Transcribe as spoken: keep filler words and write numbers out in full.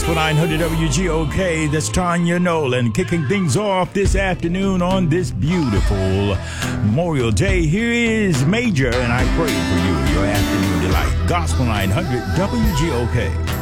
Gospel nine hundred W G O K. That's Tanya Nolan kicking things off this afternoon on this beautiful Memorial Day. Here is Major, and I pray for you, your afternoon delight. Gospel nine hundred W G O K.